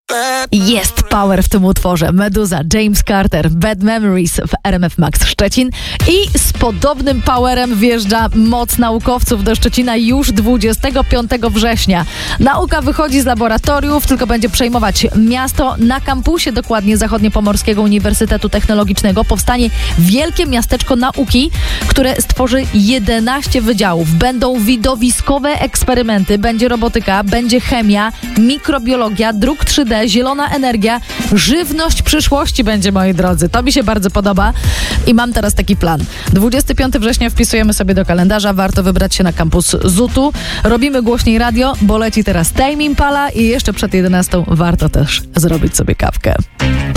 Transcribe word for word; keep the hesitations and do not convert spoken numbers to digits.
Jest power w tym utworze. Meduza, James Carter, Bad Memories w R M F Max Szczecin. I z podobnym powerem wjeżdża moc naukowców do Szczecina już dwudziestego piątego września. Nauka wychodzi z laboratoriów, tylko będzie przejmować miasto. Na kampusie dokładnie Zachodniopomorskiego Uniwersytetu Technologicznego powstanie wielkie miasteczko nauki, które stworzy jedenaście wydziałów. Będą widowiskowe eksperymenty, będzie robotyka, będzie chemia, mikrobiologia, druk trzy D, zielona energia, żywność przyszłości będzie, moi drodzy. To mi się bardzo podoba i mam teraz taki plan. dwudziestego piątego września wpisujemy sobie do kalendarza, warto wybrać się na kampus zutu. Robimy głośniej radio, bo leci teraz Tame Impala i jeszcze przed jedenastą warto też zrobić sobie kawkę.